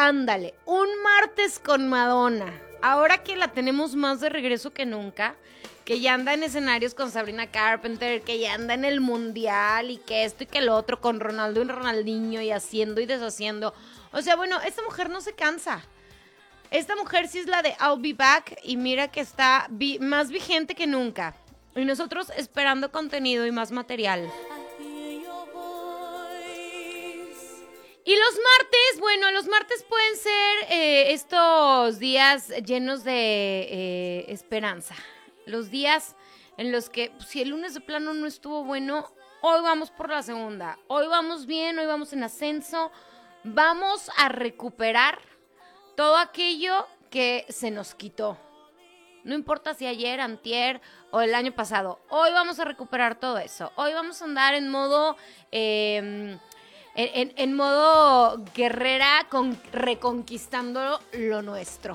Ándale, un martes con Madonna. Ahora que la tenemos más de regreso que nunca, que ya anda en escenarios con Sabrina Carpenter, que ya anda en el mundial y que esto y que lo otro con Ronaldo y Ronaldinho y haciendo y deshaciendo. O sea, bueno, esta mujer no se cansa. Esta mujer sí es la de I'll Be Back y mira que está más vigente que nunca. Y nosotros esperando contenido y más material. Y los martes, bueno, los martes pueden ser estos días llenos de esperanza. Los días en los que, pues, si el lunes de plano no estuvo bueno, hoy vamos por la segunda. Hoy vamos bien, hoy vamos en ascenso. Vamos a recuperar todo aquello que se nos quitó. No importa si ayer, antier o el año pasado. Hoy vamos a recuperar todo eso. Hoy vamos a andar en modo... En modo guerrera, reconquistando lo nuestro.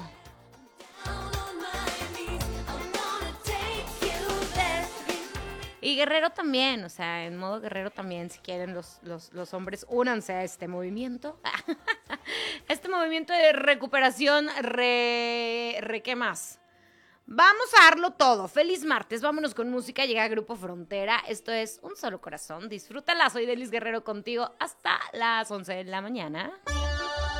Y guerrero también, o sea, en modo guerrero también, si quieren los hombres, únanse a este movimiento. Este movimiento de recuperación, ¿qué más? Vamos a darlo todo. Feliz martes, vámonos con música. Llega Grupo Frontera. Esto es Un Solo Corazón. Disfrútala. Soy Delis Guerrero contigo hasta las 11 de la mañana.